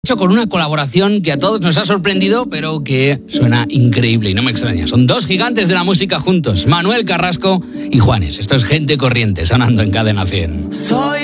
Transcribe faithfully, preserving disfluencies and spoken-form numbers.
Hecho con una colaboración que a todos nos ha sorprendido, pero que suena increíble y no me extraña. Son dos gigantes de la música juntos, Manuel Carrasco y Juanes. Esto es Gente Corriente, sonando en Cadena cien. Soy